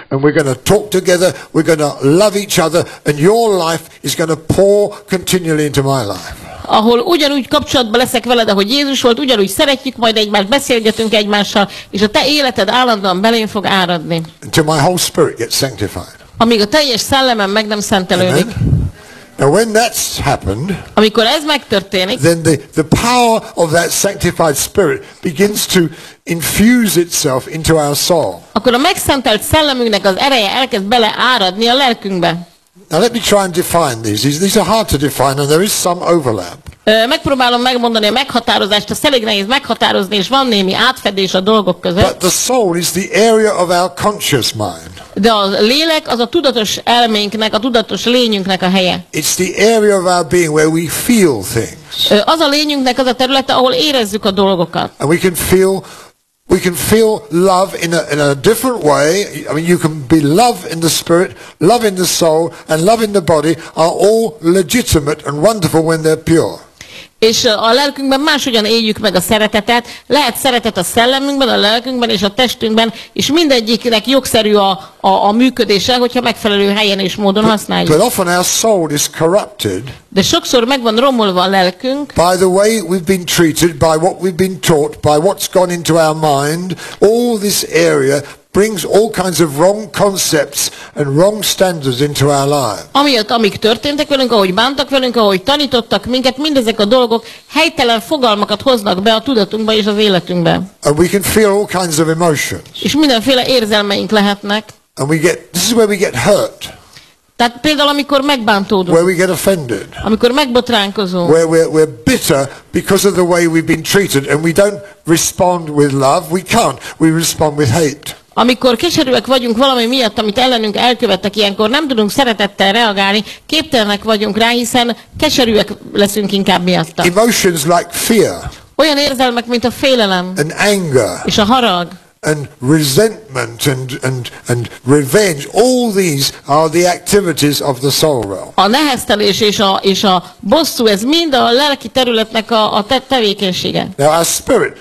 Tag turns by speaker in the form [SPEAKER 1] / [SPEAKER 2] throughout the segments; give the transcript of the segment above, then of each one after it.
[SPEAKER 1] and we're going to talk together, we're going to love each other, and your life is going to pour continually into my life.
[SPEAKER 2] Ahol ugyanúgy kapcsolatban leszek veled, ahogy Jézus volt, ugyanúgy szeretjük majd egymást, beszélgetünk egymással, és a te életed állandóan belém fog áradni.
[SPEAKER 1] Until my whole spirit gets sanctified.
[SPEAKER 2] Amíg a teljes szellemem meg nem szentelődik.
[SPEAKER 1] Now when that's happened,
[SPEAKER 2] amikor ez megtörténik,
[SPEAKER 1] then the power of that sanctified spirit begins to infuse itself into our soul.
[SPEAKER 2] Akkor a megszentelt szellemünknek az ereje elkezd beleáradni a lelkünkbe.
[SPEAKER 1] Now let me try and define these. These are hard to define and there is some overlap.
[SPEAKER 2] Megpróbálom megmondani a meghatározást, azt elég nehéz meghatározni, és van némi átfedés a dolgok között.
[SPEAKER 1] But the soul is the area of our conscious mind.
[SPEAKER 2] De a lélek az a tudatos elménknek, a tudatos lényünknek a helye.
[SPEAKER 1] It's the area of our being where we feel things.
[SPEAKER 2] Az a lényünknek az a területe, ahol érezzük a dolgokat.
[SPEAKER 1] And we can feel love in a different way. I mean, you can be love in the spirit, love in the soul, and love in the body are all legitimate and wonderful when they're pure.
[SPEAKER 2] És a lelkünkben máshogyan éljük meg a szeretetet. Lehet szeretet a szellemünkben, a lelkünkben és a testünkben, és mindegyiknek jogszerű a működése, hogyha megfelelő helyen és módon használjuk.
[SPEAKER 1] But often our soul is corrupted.
[SPEAKER 2] De sokszor meg van romolva a lelkünk.
[SPEAKER 1] By the way we've been treated, by what we've been taught, by what's gone into our mind, all this area brings all kinds of wrong concepts and wrong standards into our lives.
[SPEAKER 2] Amiatt, amik történtek velünk, ahogy bántak velünk, ahogy tanítottak minket, mindezek a dolgok helytelen fogalmakat hoznak be a tudatunkba és az életünkbe.
[SPEAKER 1] And we can feel all kinds of emotions.
[SPEAKER 2] És mindenféle érzelmeink lehetnek.
[SPEAKER 1] And this is where we get hurt.
[SPEAKER 2] Tehát például, amikor megbántódunk,
[SPEAKER 1] where we get offended,
[SPEAKER 2] amikor megbotránkozunk,
[SPEAKER 1] where we're bitter because of the way we've been treated, and we don't respond with love, we can't. We respond with hate.
[SPEAKER 2] Amikor keserűek vagyunk valami miatt, amit ellenünk elkövettek, ilyenkor nem tudunk szeretettel reagálni, képtelenek vagyunk rá, hiszen keserűek leszünk inkább miatta.
[SPEAKER 1] Emotions like fear,
[SPEAKER 2] olyan érzelmek, mint a félelem,
[SPEAKER 1] and anger,
[SPEAKER 2] és a harag,
[SPEAKER 1] and resentment and revenge, all these are the activities of the soul realm.
[SPEAKER 2] A neheztelés és a bosszú, ez mind a lelki területnek a tevékenysége.
[SPEAKER 1] Now our spirit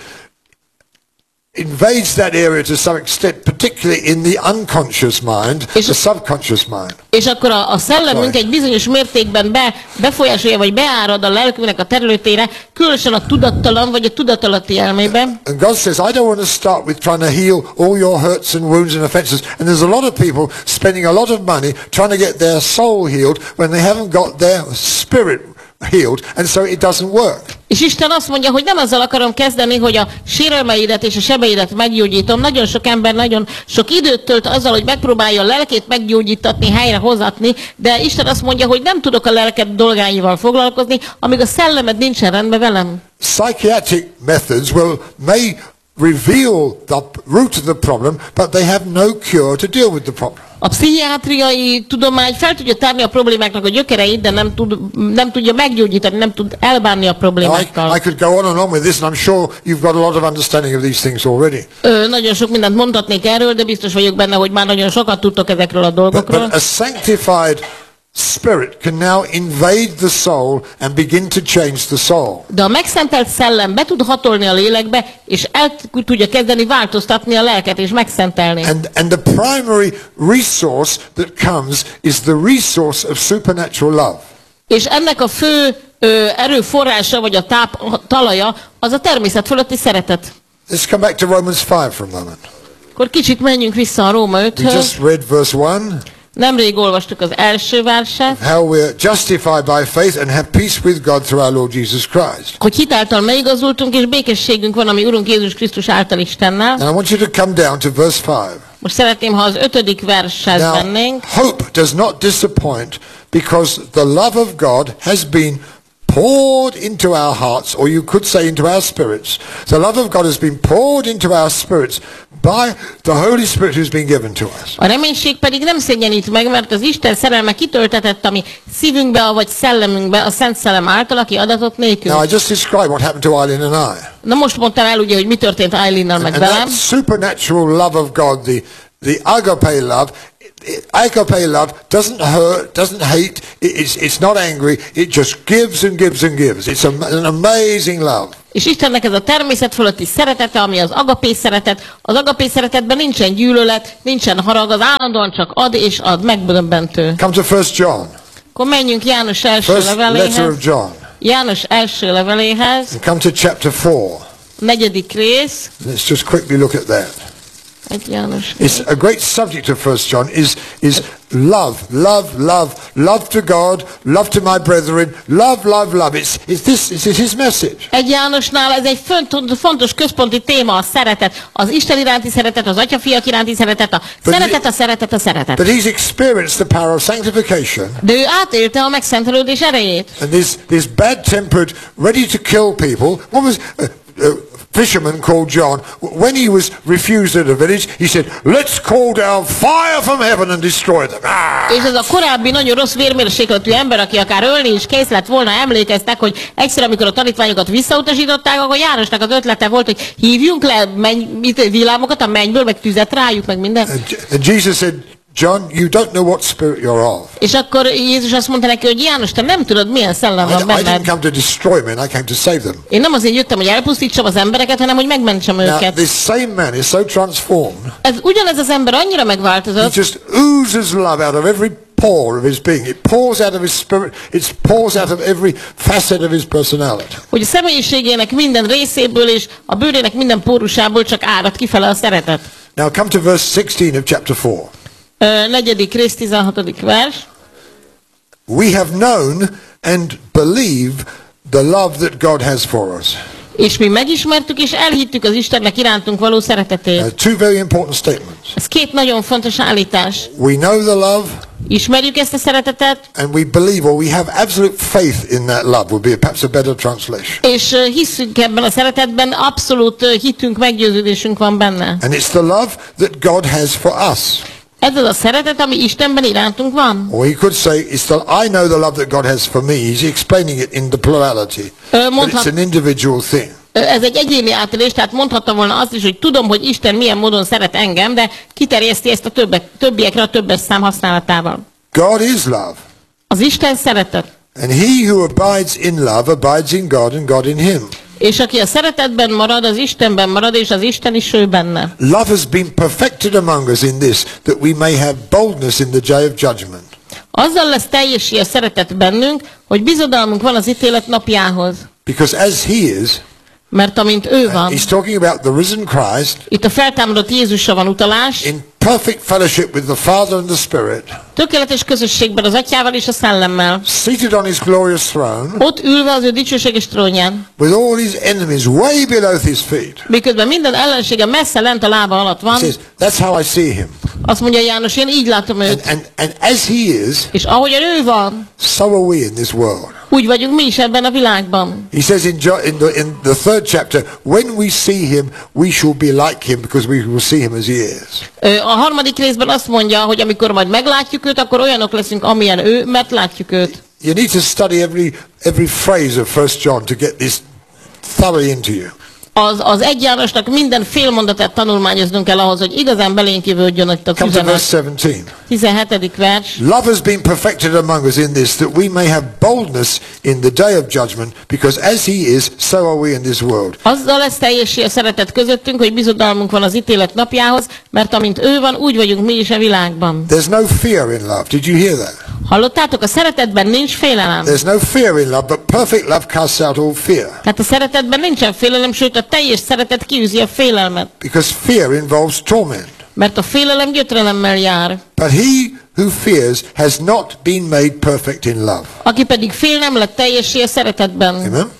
[SPEAKER 1] invades that area to some extent, particularly in the unconscious mind, the subconscious mind.
[SPEAKER 2] És akkor a szellemünk egy bizonyos mértékben befolyásolja, vagy beárad a lelkünknek a területére, különösen a tudattalan, vagy a tudatalatti elmében.
[SPEAKER 1] And God says, I don't want to start with trying to heal all your hurts and wounds and offenses. And there's a lot of people spending a lot of money trying to get their soul healed when they haven't got their spirit healed, and so it doesn't work.
[SPEAKER 2] És Isten azt mondja, hogy nem azzal akarom kezdeni, hogy a sérelmeidet és a sebeidet meggyógyítom. Nagyon sok ember nagyon sok időt tölt azzal, hogy megpróbálja a lelkét meggyógyítatni, helyrehozatni, de Isten azt mondja, hogy nem tudok a lelked dolgáival foglalkozni, amíg a szellemed nincsen rendben velem.
[SPEAKER 1] Psychiatric methods may reveal the root of the problem, but they have no cure to deal with the problem.
[SPEAKER 2] A pszichiátriai tudomány fel tudja tárni a problémáknak a gyökereit, de nem tudja meggyógyítani, nem tud elbánni a problémákkal.
[SPEAKER 1] I could go on and on with this, and I'm sure you've got a lot of understanding of these things already.
[SPEAKER 2] Nagyon sok mindent mondhatnék erről, de biztos vagyok benne, hogy már nagyon sokat tudtok ezekről a dolgokról.
[SPEAKER 1] But a sanctified spirit can now invade the soul and begin to change the soul.
[SPEAKER 2] De a megszentelt szellem be tud hatolni a lélekbe, és el tudja kezdeni változtatni a lelket és megszentelni.
[SPEAKER 1] And the primary resource that comes is the resource of supernatural love.
[SPEAKER 2] És ennek a fő erőforrása, vagy a talaja, az a természet fölötti szeretet.
[SPEAKER 1] Let's come back to Romans 5 for a moment.
[SPEAKER 2] Akkor kicsit menjünk vissza a Róma 5-höz.
[SPEAKER 1] We just read verse 1.
[SPEAKER 2] Nemrég olvastuk az első verset.
[SPEAKER 1] How we're justified by faith and have peace with God through our Lord Jesus Christ.
[SPEAKER 2] Hogy hitáltal megigazultunk, és békességünk van, ami Urunk Jézus Krisztus által Istennel.
[SPEAKER 1] And I want you to come down to verse 5.
[SPEAKER 2] Most szeretném, ha az 5. vershez vennénk.
[SPEAKER 1] Hope does not disappoint, because the love of God has been poured into our hearts, or you could say into our spirits. The love of God has been poured into our spirits by the Holy Spirit who's been given to us.
[SPEAKER 2] A reménység pedig nem szégyenít meg, mert az Isten szerelme kitöltetett a mi szívünkbe, vagy szellemünkbe, a Szent Szellem által, aki adatott nékünk.
[SPEAKER 1] Now I just described what happened to Eileen and I.
[SPEAKER 2] Na most mondtam el ugye, hogy mi történt Eileennel meg velem.
[SPEAKER 1] And that supernatural love of God, the agape love, agape love doesn't hurt, doesn't hate, it's not angry, it just gives and gives and gives. It's an amazing love.
[SPEAKER 2] És Istennek ez a természet fölötti szeretete, ami az agapé szeretet. Az agapé szeretetben nincsen gyűlölet, nincsen harag, az állandóan csak ad és ad, megdöbbentő.
[SPEAKER 1] Come to 1 John.
[SPEAKER 2] Akkor menjünk János első
[SPEAKER 1] First letter
[SPEAKER 2] leveléhez.
[SPEAKER 1] of John.
[SPEAKER 2] János első leveléhez,
[SPEAKER 1] And come to chapter 4.
[SPEAKER 2] 4. rész.
[SPEAKER 1] Let's just quickly look at that.
[SPEAKER 2] Egy János.
[SPEAKER 1] It's a great subject of 1 John is love, love, love, love to God, love to my brethren, love, love, love. It's his message.
[SPEAKER 2] Egy Jánosnál ez egy fontos központi téma, a szeretet. Az Isten iránti szeretet, az atya-fiak iránti szeretet, a szeretet.
[SPEAKER 1] But he's experienced the power of sanctification.
[SPEAKER 2] De ő átélte a megszentelődés erejét.
[SPEAKER 1] And this bad-tempered, ready to kill people. What was fisherman called John, when he was refused at a village, he said, let's call down fire from heaven and destroy them.
[SPEAKER 2] És ez a korábbi nagyon rossz vérmérsékletű ember, aki akár ölni is kész lett volna, emlékeztek, hogy egyszer, amikor a tanítványokat visszautasították, akkor Jánosnak az ötlete volt, hogy hívjunk le villámokat a mennyből, meg tüzet rájuk, meg minden.
[SPEAKER 1] And Jesus said, John, you don't know what spirit you're of.
[SPEAKER 2] És akkor Jézus azt mondta neki, hogy János, te nem tudod, milyen szellem van
[SPEAKER 1] I
[SPEAKER 2] benned.
[SPEAKER 1] didn't come to destroy men, I came to save them.
[SPEAKER 2] Én nem azért jöttem, hogy elpusztítsam az embereket, hanem hogy megmentsem
[SPEAKER 1] Now,
[SPEAKER 2] őket.
[SPEAKER 1] this same man is so transformed,
[SPEAKER 2] Ugyanez az ember annyira
[SPEAKER 1] he
[SPEAKER 2] megváltozott,
[SPEAKER 1] just oozes love out of every pore of his being. It pours out of his spirit, it pours out of every facet of his personality.
[SPEAKER 2] hogy a személyiségének minden részéből és a bőrének minden pórusából csak árad kifele a szeretet.
[SPEAKER 1] Now come to verse 16 of chapter 4.
[SPEAKER 2] 4. rész, 16. vers.
[SPEAKER 1] We have known and believe the love that God has for us.
[SPEAKER 2] És mi megismertük és elhittük az Istennek irántunk való szeretetét.
[SPEAKER 1] Two very important statements.
[SPEAKER 2] Ez két nagyon fontos állítás.
[SPEAKER 1] We know the love
[SPEAKER 2] Ismerjük ezt a szeretetet,
[SPEAKER 1] and we believe, or we have absolute faith in that love would be perhaps a better translation.
[SPEAKER 2] és hiszünk ebben a szeretetben, abszolút hitünk, meggyőződésünk van benne.
[SPEAKER 1] And it's the love that God has for us.
[SPEAKER 2] Ez az a szeretet, ami Istenben irántunk van.
[SPEAKER 1] Or he could say, I know the love that God has for me. He's explaining it in the plurality. But it's an individual thing.
[SPEAKER 2] Ez egy egyéni átélés, tehát mondhatta volna azt is, hogy tudom, hogy Isten milyen módon szeret engem, de kiterjeszti ezt a többiekre a többes szám használatával.
[SPEAKER 1] God is love.
[SPEAKER 2] Az Isten szeretet.
[SPEAKER 1] And he who abides in love abides in God and God in him.
[SPEAKER 2] És aki a szeretetben marad, az Istenben marad, és az Isten is ő benne.
[SPEAKER 1] Love has been perfected among us in this, that we may have boldness in the day of judgment.
[SPEAKER 2] Azzal lesz teljessé a szeretet bennünk, hogy bizodalmunk van az ítélet napjához.
[SPEAKER 1] Because as he is,
[SPEAKER 2] Mert amint ő van,
[SPEAKER 1] he's talking about the risen Christ,
[SPEAKER 2] itt a feltámadott Jézusra van utalás,
[SPEAKER 1] in perfect fellowship with the Father and the Spirit,
[SPEAKER 2] tökéletes közösségben az Atyával és a Szellemmel,
[SPEAKER 1] seated on his glorious throne,
[SPEAKER 2] ott ülve az ő dicsőséges trónján,
[SPEAKER 1] with all his enemies way below his feet.
[SPEAKER 2] miközben minden ellensége messze lent a lába alatt
[SPEAKER 1] He
[SPEAKER 2] van.
[SPEAKER 1] says, that's how I see him.
[SPEAKER 2] Azt mondja János, én így látom őt.
[SPEAKER 1] And as he is,
[SPEAKER 2] És ahogyan ő van,
[SPEAKER 1] so are we in this world.
[SPEAKER 2] úgy vagyunk mi is ebben a világban.
[SPEAKER 1] He says in the third chapter, when we see him, we shall be like him because we will see him as he is.
[SPEAKER 2] A 3. részben azt mondja, hogy amikor majd meglátjuk őt, akkor olyanok leszünk, amilyen ő, mert látjuk őt.
[SPEAKER 1] You need to study every phrase of 1 John to get this thoroughly into you.
[SPEAKER 2] Az 1 Jánosnak minden félmondatát tanulmányoznunk kell ahhoz, hogy igazán belénk jövődjön itt a
[SPEAKER 1] Come to verse
[SPEAKER 2] üzenet.
[SPEAKER 1] 17.
[SPEAKER 2] 17. vers.
[SPEAKER 1] Love has been perfected among us in this, that we may have boldness in the day of judgment, because as he is, so are we in this world.
[SPEAKER 2] Azzal lesz teljessé a szeretet közöttünk, hogy bizodalmunk van az ítélet napjához, mert amint ő van, úgy vagyunk mi is a világban.
[SPEAKER 1] There's no fear in love. Did you hear that?
[SPEAKER 2] Hallottátok? A szeretetben nincs félelem.
[SPEAKER 1] There's no fear in love, but perfect love casts out all fear.
[SPEAKER 2] Tehát a szeretetben nincsen félelem, sőt a teljes szeretet kiűzi a félelmet.
[SPEAKER 1] Because fear involves torment.
[SPEAKER 2] Mert a félelem gyötrelemmel jár.
[SPEAKER 1] But he who fears has not been made perfect in love.
[SPEAKER 2] Aki pedig fél, nem lett teljessé a szeretetben.
[SPEAKER 1] Amen?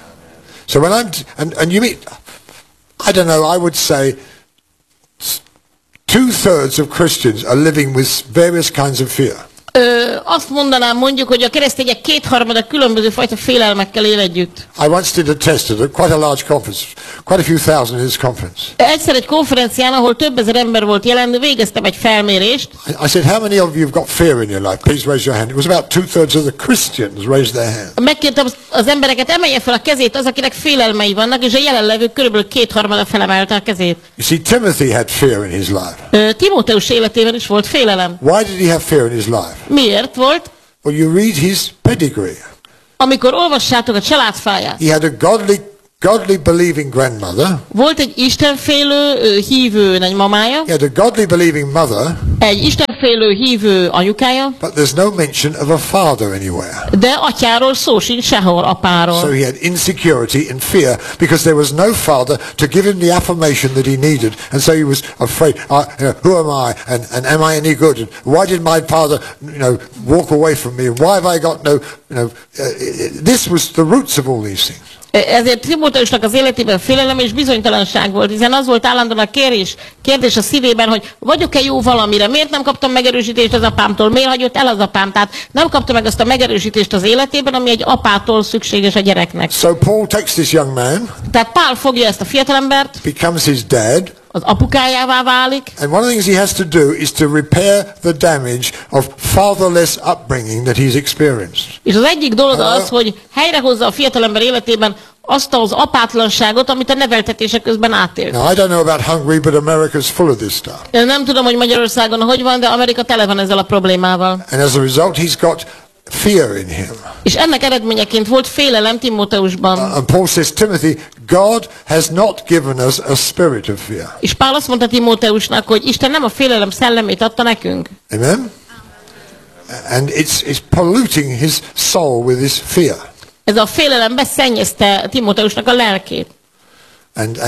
[SPEAKER 1] So when and you meet, I don't know, I would say 2/3 of Christians are living with various kinds of fear.
[SPEAKER 2] Azt mondanám mondjuk, hogy a keresztények 2/3 különböző fajta félelmekkel él együtt.
[SPEAKER 1] I once did a test at quite a large conference, quite a few thousand in this conference.
[SPEAKER 2] Egyszer egy konferencián, ahol több ezer ember volt jelen, végeztem egy felmérést.
[SPEAKER 1] I said, how many of you have got fear in your life? Please raise your hand. It was about 2/3 of the Christians raised their hand.
[SPEAKER 2] Megkértem az embereket, emelje fel a kezét az, akinek félelmei vannak, és a jelenlevők körülbelül 2/3 felemelte a kezét.
[SPEAKER 1] You see, Timothy had fear in his life.
[SPEAKER 2] Timóteus életében is volt félelem.
[SPEAKER 1] Why did he have fear in his life?
[SPEAKER 2] Miért volt?
[SPEAKER 1] Well, you read his pedigree.
[SPEAKER 2] Amikor olvassátok a családfáját.
[SPEAKER 1] He had a godly believing grandmother.
[SPEAKER 2] Volt egy istenfélő hívő nagymamája,
[SPEAKER 1] He had a godly believing mother,
[SPEAKER 2] egy istenfélő hívő anyukája,
[SPEAKER 1] but there's no mention of a father anywhere.
[SPEAKER 2] de atyáról szó sincs sehol,
[SPEAKER 1] So
[SPEAKER 2] apáról.
[SPEAKER 1] he had insecurity and fear because there was no father to give him the affirmation that he needed. And so he was afraid, who am I? And am I any good? And why did my father, walk away from me? And why have I got this was the roots of all these things.
[SPEAKER 2] Ezért Timóteusnak az életében félelem és bizonytalanság volt, hiszen az volt állandóan a kérdés a szívében, hogy vagyok-e jó valamire, miért nem kaptam megerősítést az apámtól, miért hagyott el az apám, tehát nem kapta meg azt a megerősítést az életében, ami egy apától szükséges a gyereknek.
[SPEAKER 1] So Paul takes this young man,
[SPEAKER 2] Tehát Pál fogja ezt a fiatalembert,
[SPEAKER 1] becomes his dad,
[SPEAKER 2] az apukájává válik,
[SPEAKER 1] and one of the things he has to do is to repair the damage of fatherless upbringing that he's experienced.
[SPEAKER 2] és az egyik dolog az, hogy helyrehozza a fiatalember életében azt az apátlanságot, amit a neveltetése közben átélt.
[SPEAKER 1] Now, I don't know about Hungary, but America's full of this stuff.
[SPEAKER 2] Én nem tudom, hogy Magyarországon hogy van, de Amerika tele van ezzel a problémával.
[SPEAKER 1] And as a result, he's got fear in him.
[SPEAKER 2] És ennek eredményeként volt félelem Timóteusban.
[SPEAKER 1] And Paul says, Timothy, God has not given us a spirit of fear.
[SPEAKER 2] És Pál azt mondta Timóteusnak, hogy Isten nem a félelem szellemét adta nekünk.
[SPEAKER 1] Amen? And it's polluting his soul with this fear.
[SPEAKER 2] Ez a félelem beszennyezte Timóteusnak a lelkét.
[SPEAKER 1] And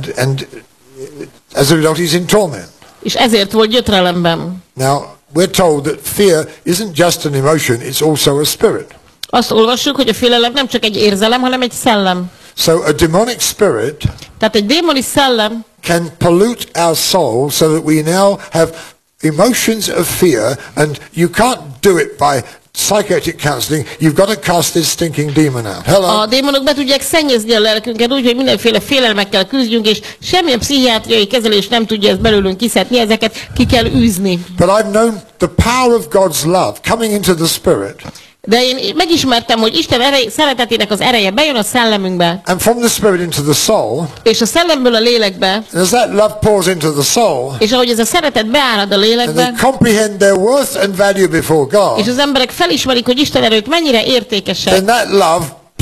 [SPEAKER 1] as a result, he's in torment.
[SPEAKER 2] És ezért volt gyötrelemben.
[SPEAKER 1] Now, we're told that fear isn't just an emotion, it's also a spirit.
[SPEAKER 2] Azt olvassuk, hogy a félelem nem csak egy érzelem, hanem egy szellem.
[SPEAKER 1] So a demonic spirit
[SPEAKER 2] Tehát egy démoni szellem
[SPEAKER 1] can pollute our soul so that we now have emotions of fear, and you can't do it by psychiatric counseling. You've got to cast this stinking demon out. Hello?
[SPEAKER 2] a démonok be tudják szennyezni a lelkünket úgy, hogy mindenféle félelmekkel küzdjünk, és semmilyen pszichiátriai kezelés nem tudja ezt belőlünk kiszedni, ezeket ki kell űzni.
[SPEAKER 1] But I've known the power of God's love coming into the spirit.
[SPEAKER 2] De én megismertem, hogy Isten szeretetének az ereje bejön a szellemünkbe,
[SPEAKER 1] And from the spirit into the soul,
[SPEAKER 2] és a szellemből a lélekbe,
[SPEAKER 1] and as that love pours into the soul,
[SPEAKER 2] és ahogy ez a szeretet beárad a
[SPEAKER 1] and
[SPEAKER 2] lélekbe,
[SPEAKER 1] they comprehend their worth and value before God,
[SPEAKER 2] és az emberek felismerik, hogy Isten erőt mennyire értékesek,
[SPEAKER 1] then that love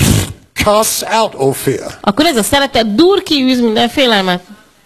[SPEAKER 1] casts out all fear.
[SPEAKER 2] akkor ez a szeretet dur kiűz minden félelmet.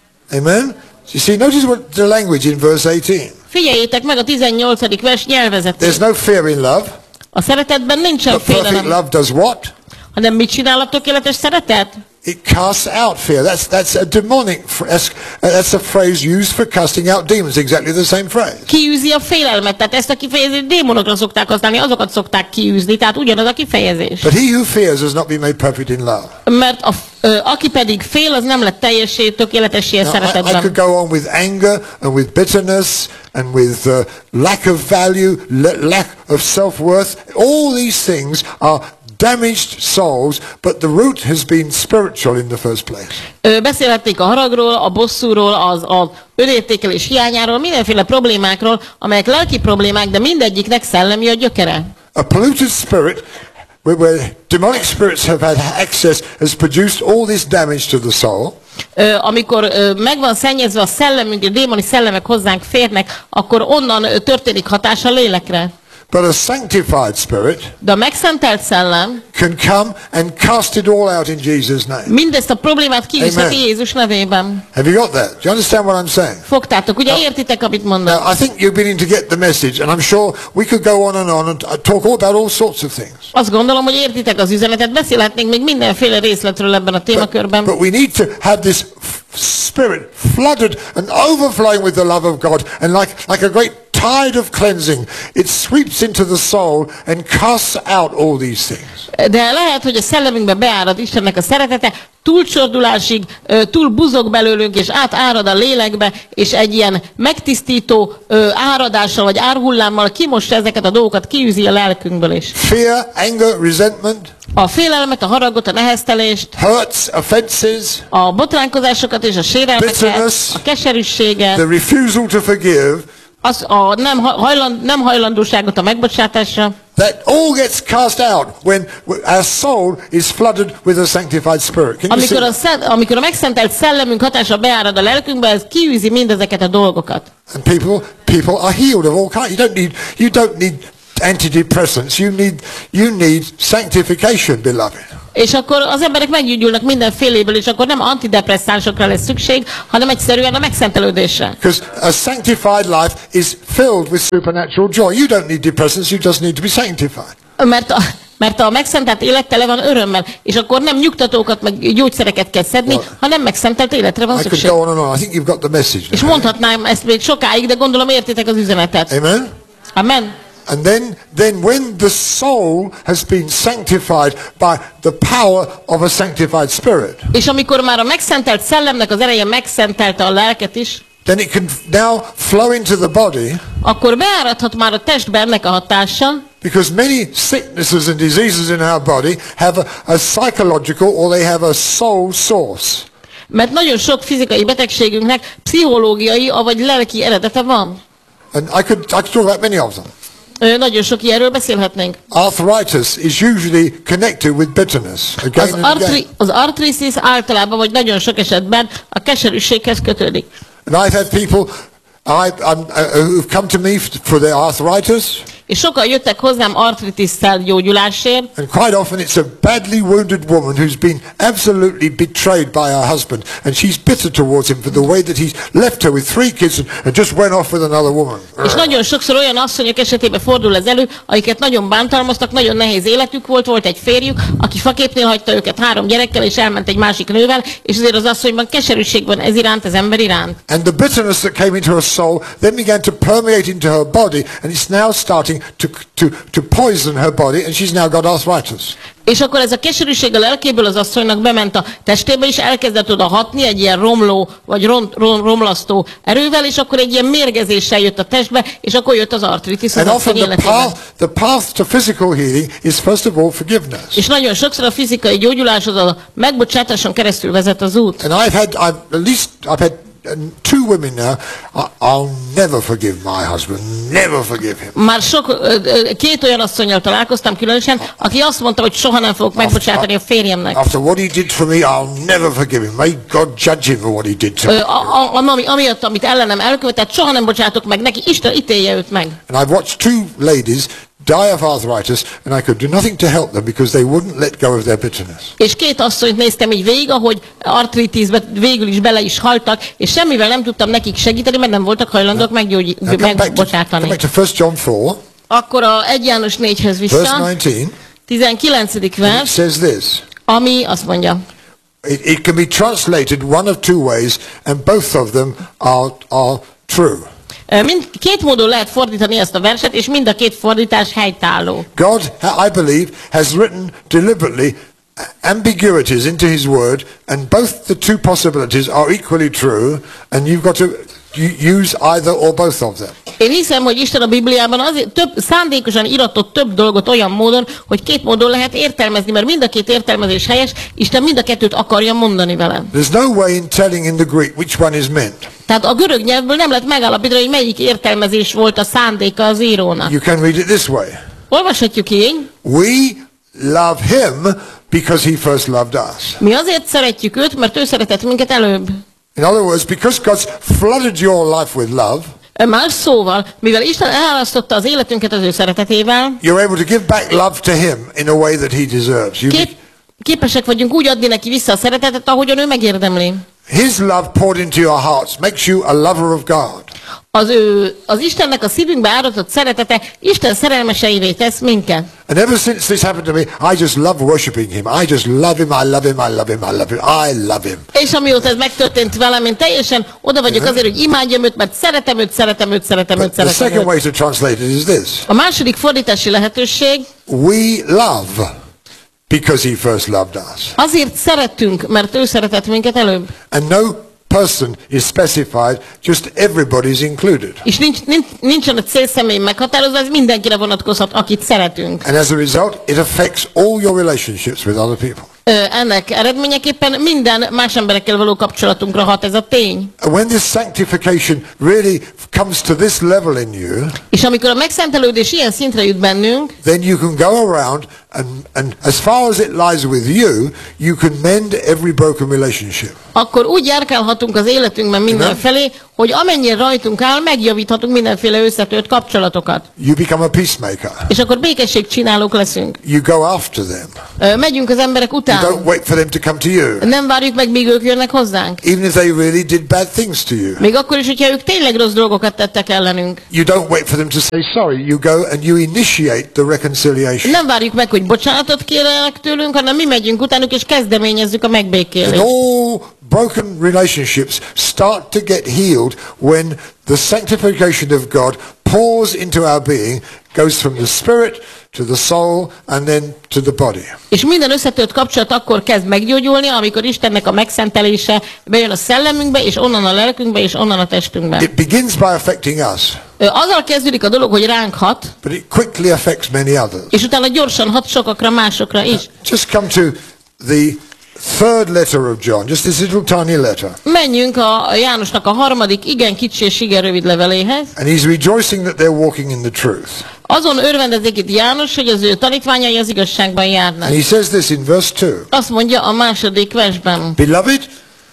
[SPEAKER 1] Amen? You see, notice what the language in verse 18.
[SPEAKER 2] Figyeljétek meg a 18. vers nyelvezetét.
[SPEAKER 1] There's no fear in love,
[SPEAKER 2] A szeretetben nincsen
[SPEAKER 1] but perfect
[SPEAKER 2] félelem,
[SPEAKER 1] love does what?
[SPEAKER 2] hanem mit csinál a tökéletes szeretet?
[SPEAKER 1] It casts out fear. That's a demonic. That's a phrase used for casting out demons. Exactly the same phrase.
[SPEAKER 2] Kiűzi a félelmet, tehát ezt a kifejezést démonokra szokták használni, azokat szokták kiűzni, tehát ugyanaz a kifejezés.
[SPEAKER 1] But he who fears has not been made perfect in love.
[SPEAKER 2] Mert aki pedig fél, az nem lett teljessé, tökéletessé a
[SPEAKER 1] Now, I could
[SPEAKER 2] szeretetben.
[SPEAKER 1] go on with anger and with bitterness and with lack of value, lack of self-worth. All these things are damaged souls, but the root has been spiritual in the first place.
[SPEAKER 2] Beszélhetnénk a haragról, a bosszúról, az önértékelés hiányáról, mindenféle problémákról, amelyek lelki problémák, de mindegyiknek szellemi a gyökere.
[SPEAKER 1] A polluted spirit, where demonic spirits have had access, has produced all this damage to the soul.
[SPEAKER 2] Amikor meg van szennyezve a szellemünk, a démoni szellemek hozzánk férnek, akkor onnan történik hatás a lélekre.
[SPEAKER 1] But a sanctified spirit
[SPEAKER 2] De a megszentelt szellem
[SPEAKER 1] can come and cast it all out in Jesus' name.
[SPEAKER 2] mindezt a problémát kiűzheti
[SPEAKER 1] Amen.
[SPEAKER 2] Jézus nevében.
[SPEAKER 1] Have you got that? Do you understand what I'm saying?
[SPEAKER 2] Fogtátok, ugye értitek, amit mondok?
[SPEAKER 1] Now, I think you're beginning to get the message, and I'm sure we could go on and talk all about all sorts of things.
[SPEAKER 2] Azt gondolom, hogy értitek az üzenetet, beszélhetnénk még mindenféle részletről ebben a témakörben.
[SPEAKER 1] But we need to have this spirit flooded and overflowing with the love of God, and like a great tide of cleansing, it sweeps into the soul and casts out all these things.
[SPEAKER 2] De lehet, hogy a szellemünkbe beárad Istennek a szeretete, túlcsordulásig, túl buzog belőlünk, és átárad a lélekbe, és egy ilyen megtisztító áradással, vagy árhullámmal kimossa ezeket a dolgokat, kiűzi a lelkünkből is.
[SPEAKER 1] Fear, anger, resentment,
[SPEAKER 2] A félelmet, a haragot, a neheztelést,
[SPEAKER 1] hurts, offenses,
[SPEAKER 2] a botránkozásokat és a sérelmeket,
[SPEAKER 1] Bitterness,
[SPEAKER 2] a keserűsséget,
[SPEAKER 1] the refusal to forgive,
[SPEAKER 2] a nem hajlandóságot a megbocsátásra.
[SPEAKER 1] that all gets cast out when our soul is flooded with a sanctified spirit. Can you see that?
[SPEAKER 2] Amikor a megszentelt szellemünk hatása beárad a lelkünkbe, ez kiűzi mindezeket a dolgokat.
[SPEAKER 1] And people are healed of all kinds. You don't need antidepressants. You need sanctification, beloved.
[SPEAKER 2] És akkor az emberek meggyógyulnak mindenféléből, és akkor nem antidepresszánsokra lesz szükség, hanem egyszerűen a megszentelődésre.
[SPEAKER 1] Because a sanctified life is filled with supernatural joy. You don't need depressants, you just need to be sanctified.
[SPEAKER 2] Mert a megszentelt élet tele van örömmel, és akkor nem nyugtatókat, meg gyógyszereket kell szedni, hanem megszentelt életre van
[SPEAKER 1] I could
[SPEAKER 2] szükség.
[SPEAKER 1] go on and on. I think you've got the message
[SPEAKER 2] És
[SPEAKER 1] now.
[SPEAKER 2] mondhatnám ezt még sokáig, de gondolom értitek az üzenetet.
[SPEAKER 1] Amen?
[SPEAKER 2] Amen.
[SPEAKER 1] And then when the soul has been sanctified by the power of a sanctified spirit,
[SPEAKER 2] És amikor már a megszentelt szellemnek az ereje megszentelte a lelket is,
[SPEAKER 1] then it can now flow into the body,
[SPEAKER 2] akkor beáradhat már a testbe ennek a hatása,
[SPEAKER 1] because many sicknesses and diseases in our body have a psychological or they have a soul source.
[SPEAKER 2] mert nagyon sok fizikai betegségünknek pszichológiai, vagy lelki eredete van.
[SPEAKER 1] And I could talk about many of them.
[SPEAKER 2] Nagyon sok ilyenről beszélhetnénk.
[SPEAKER 1] Arthritis is usually connected with bitterness. Again and again.
[SPEAKER 2] Az arthritis általában, vagy nagyon sok esetben a keserűséghez kötődik.
[SPEAKER 1] And I've had people who've come to me for their arthritis.
[SPEAKER 2] És sokan jöttek hozzám artritisszel gyógyulásért.
[SPEAKER 1] And quite often it's a badly wounded woman who's been absolutely betrayed by her husband. And she's bitter towards him for the way that he's left her with 3 kids and just went off with another woman.
[SPEAKER 2] És nagyon sokszor olyan asszonyok esetében fordul ez elő, akiket nagyon bántalmaztak, nagyon nehéz életük volt egy férjük, aki faképnél hagyta őket 3 gyerekkel, és elment egy másik nővel, és azért az asszonyban keserűség van ez iránt, az ember iránt.
[SPEAKER 1] And the bitterness that came into her soul then began to permeate into her body, and it's now starting to poison her body, and she's now got arthritis.
[SPEAKER 2] És akkor ez a keserűség a lelkéből az asszonynak bement a testébe, és elkezdett oda hatni egy ilyen romló, vagy romlasztó erővel, és akkor egy ilyen mérgezéssel jött a testbe, és akkor jött az artritis az
[SPEAKER 1] And
[SPEAKER 2] asszony
[SPEAKER 1] often
[SPEAKER 2] életében.
[SPEAKER 1] the path to physical healing is first of all forgiveness.
[SPEAKER 2] És nagyon sokszor a fizikai gyógyuláshoz a megbocsátáson keresztül vezet az út.
[SPEAKER 1] And I've had 2 women now. I'll never forgive my husband. Never forgive him.
[SPEAKER 2] Már 2 olyan asszonnyal találkoztam különösen, aki azt mondta, hogy soha nem fogok megbocsátani a férjemnek.
[SPEAKER 1] After what he did for me, I'll never forgive him. May God judge him for what he did to me.
[SPEAKER 2] Amiatt, amit ellenem elkövetett, soha nem bocsátok meg neki, Isten ítélje őt meg.
[SPEAKER 1] And I've watched 2 ladies die of arthritis, and I could do nothing to help them because they wouldn't let go of their bitterness.
[SPEAKER 2] És 2 asszonyt néztem így végig, ahogy artritisbe végül is bele is haltak, és semmivel nem tudtam nekik segíteni, mert nem voltak hajlandók megbocsátani.
[SPEAKER 1] Come back to 1 John 4,
[SPEAKER 2] Akkor a 1 János 4-hez
[SPEAKER 1] verse
[SPEAKER 2] vissza,
[SPEAKER 1] 19.
[SPEAKER 2] 19.
[SPEAKER 1] It
[SPEAKER 2] vers,
[SPEAKER 1] says this.
[SPEAKER 2] ami azt mondja,
[SPEAKER 1] It can be translated one of 2 ways, and both of them are true.
[SPEAKER 2] 2 módon lehet fordítani ezt a verset, és mind a 2 fordítás helytálló.
[SPEAKER 1] God, I believe, has written deliberately ambiguities into his word, and both the 2 possibilities are equally true, and you've got to use either or both of them.
[SPEAKER 2] Én hiszem, hogy Isten a Bibliában azért szándékosan iratott több dolgot olyan módon, hogy 2 módon lehet értelmezni, mert mind a 2 értelmezés helyes, Isten mind a 2-t akarja mondani vele.
[SPEAKER 1] There's no way in telling in the Greek which one is meant.
[SPEAKER 2] Tehát a görög nyelvből nem lehet megállapítani, hogy melyik értelmezés volt a szándéka az írónak.
[SPEAKER 1] You can read it this way.
[SPEAKER 2] Olvashatjuk így.
[SPEAKER 1] We love him because he first loved us.
[SPEAKER 2] Mi azért szeretjük őt, mert ő szeretett minket előbb.
[SPEAKER 1] In other words, because God's flooded your life with love,
[SPEAKER 2] Más szóval, mivel Isten elárasztotta az életünket az ő szeretetével,
[SPEAKER 1] you're able to give back love to him in a way that he deserves.
[SPEAKER 2] képesek vagyunk úgy adni neki vissza a szeretetet, ahogyan ő megérdemli.
[SPEAKER 1] His love poured into your hearts makes you a lover of God.
[SPEAKER 2] Az Istennek a szívünkbe áratott szeretete Isten szerelmeseivé tesz minket.
[SPEAKER 1] And ever since this happened to me, I just love worshiping him. I just love him, I love him, I love him, I love him. I love him.
[SPEAKER 2] És amióta ez megtörtént velem, én teljesen oda vagyok azért, hogy imádjam őt, mert szeretem őt.
[SPEAKER 1] The second way to translate it is this.
[SPEAKER 2] A második fordítási lehetőség,
[SPEAKER 1] We love because he first loved us.
[SPEAKER 2] azért szeretünk, mert ő szeretett minket előbb.
[SPEAKER 1] And no person is specified, just everybody's included.
[SPEAKER 2] És nincsen a célszemély meghatározva, ez mindenkire vonatkozhat, akit szeretünk.
[SPEAKER 1] And as a result, it affects all your relationships with other people.
[SPEAKER 2] Ennek eredményeképpen minden más emberekkel való kapcsolatunkra hat ez a tény.
[SPEAKER 1] And when this sanctification really comes to this level in you,
[SPEAKER 2] És amikor a megszentelődés ilyen szintre jut bennünk,
[SPEAKER 1] then you can go around and as far as it lies with you, you can mend every broken relationship.
[SPEAKER 2] Akkor úgy járkálhatunk az életünkben mindenfelé, hogy amennyire rajtunk áll, megjavíthatunk mindenféle összetört kapcsolatokat.
[SPEAKER 1] You become a peacemaker.
[SPEAKER 2] És akkor békességcsinálók leszünk.
[SPEAKER 1] You go after them.
[SPEAKER 2] Megyünk az emberek
[SPEAKER 1] You
[SPEAKER 2] után.
[SPEAKER 1] don't wait for them to come to you.
[SPEAKER 2] Nem várjuk meg, míg ők jönnek hozzánk.
[SPEAKER 1] Even if they really did bad things to you.
[SPEAKER 2] Még akkor is, hogyha ők tényleg rossz dolgokat tettek ellenünk.
[SPEAKER 1] You don't wait for them to say sorry. You go and you initiate the reconciliation.
[SPEAKER 2] Nem várjuk meg, hogy bocsánatot kérjenek tőlünk, hanem mi megyünk utánuk és kezdeményezzük a
[SPEAKER 1] And
[SPEAKER 2] megbékélést.
[SPEAKER 1] all broken relationships start to get healed when the sanctification of God pours into our being, goes from the spirit to the soul and then to the body.
[SPEAKER 2] És minden összetört kapcsolat akkor kezd meggyógyulni, amikor Istennek a megszentelése bejön a szellemünkbe, és onnan a lelkünkbe, és onnan a testünkbe.
[SPEAKER 1] It begins by affecting us,
[SPEAKER 2] Azzal kezdődik a dolog, hogy ránk hat,
[SPEAKER 1] but it quickly affects many others.
[SPEAKER 2] és utána gyorsan hat sokakra, másokra is.
[SPEAKER 1] Just come to the third letter of John, just this little tiny letter.
[SPEAKER 2] Menjünk a Jánosnak a harmadik, igen kicsi és igen rövid leveléhez.
[SPEAKER 1] And he's rejoicing that they're walking in the truth.
[SPEAKER 2] Azon örvendezik itt János, hogy az ő tanítványai az igazságban járnak.
[SPEAKER 1] And he says this in verse 2.
[SPEAKER 2] Azt mondja a második versben.
[SPEAKER 1] Beloved,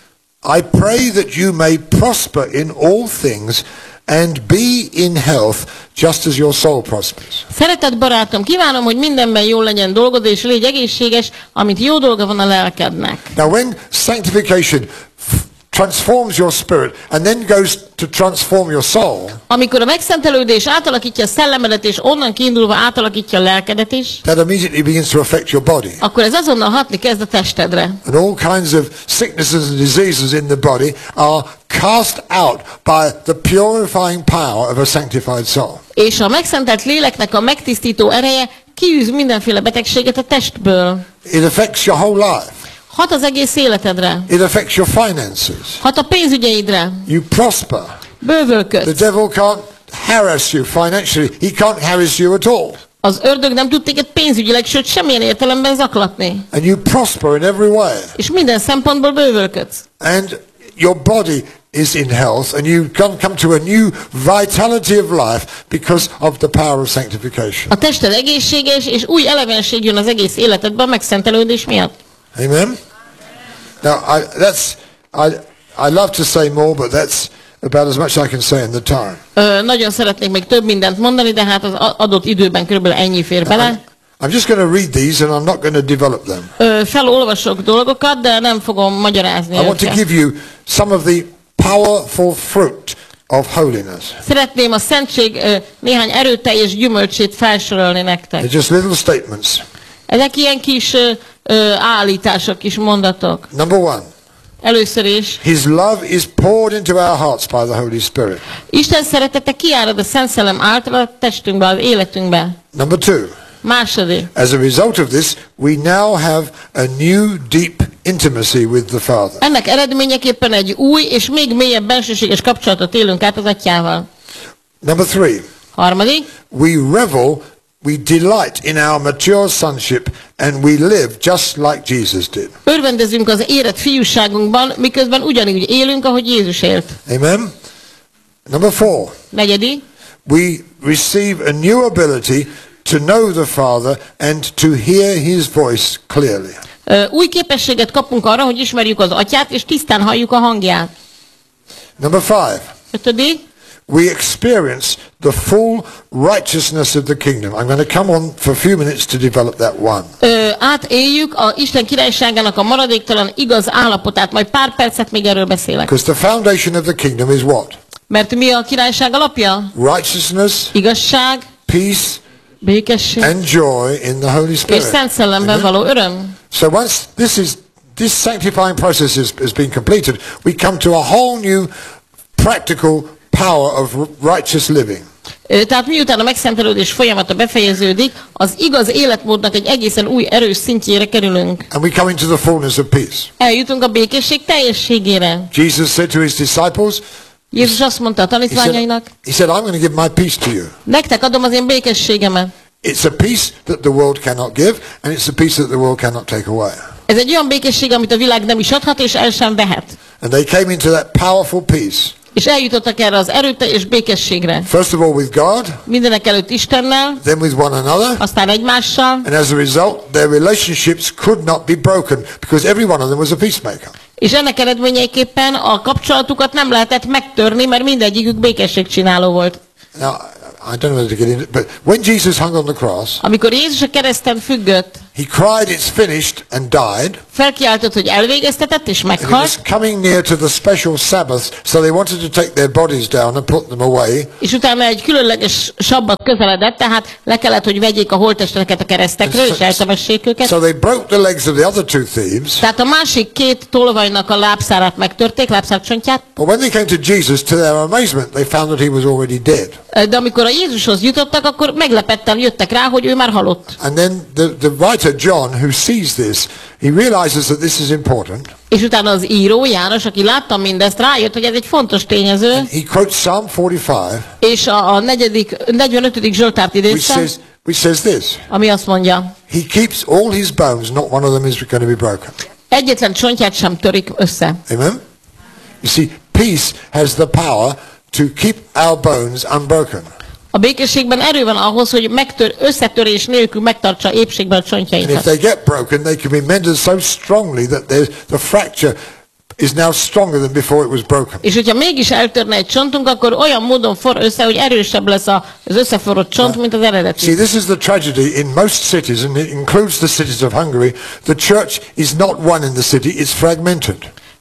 [SPEAKER 1] I pray that you may prosper in all things and be in health just as your soul prospers.
[SPEAKER 2] Szeretett barátom, kívánom, hogy mindenben jól legyen dolgod, és légy egészséges, amint jó dolga van a lelkednek.
[SPEAKER 1] Now when sanctification transforms your spirit and then goes to transform your soul,
[SPEAKER 2] Amikor a megszentelődés átalakítja a szellemedet, és onnan kiindulva átalakítja a lelkedet is,
[SPEAKER 1] that immediately begins to affect your body.
[SPEAKER 2] akkor ez azonnal hatni kezd a testedre.
[SPEAKER 1] And all kinds of sicknesses and diseases in the body are cast out by the purifying power of a sanctified soul.
[SPEAKER 2] És a megszentelt léleknek a megtisztító ereje kiűz mindenféle betegséget a testből.
[SPEAKER 1] It affects your whole life.
[SPEAKER 2] Hat az egész életedre.
[SPEAKER 1] It affects your finances.
[SPEAKER 2] Hat a pénzügyeidre.
[SPEAKER 1] You prosper. The
[SPEAKER 2] Bővölködsz.
[SPEAKER 1] devil can't harass you financially. He can't harass you at all.
[SPEAKER 2] Az ördög nem tud téged pénzügyileg, sőt semmilyen értelemben zaklatni.
[SPEAKER 1] And you prosper in every way.
[SPEAKER 2] És minden szempontból bővölködsz.
[SPEAKER 1] And your body is in health and you come to a new vitality of life because of the power of sanctification.
[SPEAKER 2] A tested egészséges, és új elevenség jön az egész életedbe a megszentelődés miatt.
[SPEAKER 1] Amen? Now, I love to say more, but that's about as much I can say in the time.
[SPEAKER 2] Nagyon szeretnék még több mindent mondani, de hát az adott időben körülbelül ennyi fér bele.
[SPEAKER 1] I'm just going to read these and I'm not going to develop them.
[SPEAKER 2] Felolvasok dolgokat, de nem fogom magyarázni
[SPEAKER 1] I want to
[SPEAKER 2] őket.
[SPEAKER 1] give you some of the powerful fruit of holiness.
[SPEAKER 2] Szeretném a szentség néhány erőteljes gyümölcsét felsorolni nektek.
[SPEAKER 1] They're just little statements.
[SPEAKER 2] Ezek ilyen kis állítások, kis mondatok.
[SPEAKER 1] Number one,
[SPEAKER 2] Először is,
[SPEAKER 1] His love is poured into our hearts by the Holy Spirit.
[SPEAKER 2] Isten szeretete kiárad a Szent Szellem által a testünkbe, az életünkbe.
[SPEAKER 1] Number two,
[SPEAKER 2] Második.
[SPEAKER 1] as a result of this, we now have a new deep intimacy with the Father.
[SPEAKER 2] Ennek eredményeképpen egy új és még mélyebb bensőséges kapcsolatot élünk át az Atyával.
[SPEAKER 1] Number three,
[SPEAKER 2] Harmadik.
[SPEAKER 1] we delight in our mature sonship and we live just like Jesus did.
[SPEAKER 2] Örvendezünk az érett fiúságunkban, miközben ugyanúgy élünk, ahogy Jézus élt.
[SPEAKER 1] Amen? Number four,
[SPEAKER 2] Negyedik.
[SPEAKER 1] we receive a new ability to know the Father and to hear His voice clearly.
[SPEAKER 2] Új képességet kapunk arra, hogy ismerjük az Atyát, és tisztán halljuk a hangját.
[SPEAKER 1] Number five,
[SPEAKER 2] Ötödik.
[SPEAKER 1] we experience the full righteousness of the kingdom. I'm going to come on for a few minutes to develop that one.
[SPEAKER 2] Átéljük a Isten királyságának a maradéktalan igaz állapotát, majd pár percet még erről beszélek.
[SPEAKER 1] Because the foundation of the kingdom is what?
[SPEAKER 2] Mert mi a királyság alapja?
[SPEAKER 1] Righteousness,
[SPEAKER 2] Igazság,
[SPEAKER 1] peace,
[SPEAKER 2] békesség
[SPEAKER 1] and joy in the Holy
[SPEAKER 2] és
[SPEAKER 1] Spirit.
[SPEAKER 2] Szent Szellemben való öröm.
[SPEAKER 1] So once this sanctifying process has been completed, we come to a whole new practical power of righteous living.
[SPEAKER 2] Tehát miután a megszentelődés folyamata befejeződik, az igaz életmódnak egy egészen új erős szintjére kerülünk.
[SPEAKER 1] And we come into the fullness of peace.
[SPEAKER 2] Eljutunk a békesség teljességére.
[SPEAKER 1] Jesus said to his disciples,
[SPEAKER 2] Jézus azt mondta a tanítványainak,
[SPEAKER 1] he said, I'm going to give my peace to you.
[SPEAKER 2] nektek adom az én békességemet.
[SPEAKER 1] It's a peace that the world cannot give, and it's a peace that the world cannot take away.
[SPEAKER 2] Ez egy olyan békesség, amit a világ nem is adhat, és el sem vehet.
[SPEAKER 1] And they came into that powerful peace.
[SPEAKER 2] És eljutottak erre az erőteljes békességre.
[SPEAKER 1] First of all with God,
[SPEAKER 2] Mindenek előtt Istennel,
[SPEAKER 1] then with one another,
[SPEAKER 2] aztán egymással,
[SPEAKER 1] and as a result, their relationships could not be broken because every one of them was a peacemaker.
[SPEAKER 2] és ennek eredményeképpen a kapcsolatukat nem lehetett megtörni, mert mindegyikük békességcsináló volt.
[SPEAKER 1] Now, I don't know whether to get into it, but when Jesus hung on the cross,
[SPEAKER 2] Amikor Jézus a kereszten függött,
[SPEAKER 1] he cried, "It's finished," and died.
[SPEAKER 2] felkiáltott, hogy elvégeztetett, és
[SPEAKER 1] And it was
[SPEAKER 2] meghalt,
[SPEAKER 1] coming near to the special Sabbath, so they wanted to take their bodies down and put them away.
[SPEAKER 2] és utána egy különleges sabbat közeledett, tehát le kellett, hogy vegyék a holttesteket a keresztekről, és eltemessék őket.
[SPEAKER 1] So they broke the legs of the other two thieves.
[SPEAKER 2] Tehát a másik két tolvajnak a lábszárát megtörték, lábszárcsontját,
[SPEAKER 1] But when they came to Jesus, to their amazement, they found that he was already dead.
[SPEAKER 2] de amikor a Jézushoz jutottak, akkor meglepetten jöttek rá, hogy ő már halott.
[SPEAKER 1] And then the writer John, who sees this, he realizes that this is important.
[SPEAKER 2] És utána az író, János, aki látta mindezt, rájött, hogy ez egy fontos tényező,
[SPEAKER 1] He quotes Psalm 45,
[SPEAKER 2] és a 45. Zsoltárt idézte,
[SPEAKER 1] which says this:
[SPEAKER 2] ami azt mondja,
[SPEAKER 1] He keeps all his bones; not one of them is going to be broken.
[SPEAKER 2] egyetlen csontját sem törik össze.
[SPEAKER 1] Amen. You see, peace has the power to keep our bones unbroken.
[SPEAKER 2] A békességben erő van ahhoz, hogy összetörés nélkül megtartsa épségben a
[SPEAKER 1] And if
[SPEAKER 2] csontjainkat.
[SPEAKER 1] they get broken, they can be mended so strongly that the fracture is now stronger than before it was broken.
[SPEAKER 2] És hogyha mégis eltörne egy csontunk, akkor olyan módon for össze, hogy erősebb lesz az összeforrott csont, mint az eredeti.
[SPEAKER 1] See, this is the tragedy in most cities, and it includes the cities of Hungary. The church is not one in the city, it's fragmented.